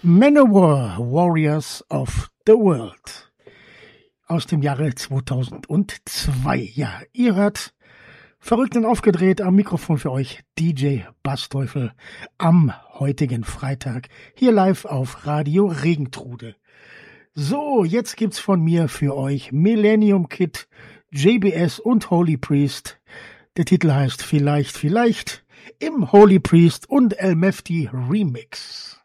Manowar, Warriors of the World aus dem Jahre 2002. Ja, ihr hört verrückt und aufgedreht am Mikrofon für euch DJ Bassteufel am heutigen Freitag hier live auf Radio Regentrude. So, jetzt gibt's von mir für euch Millennium Kid, JBS und Holy Priest. Der Titel heißt Vielleicht im Holy Priest und El Mefti Remix.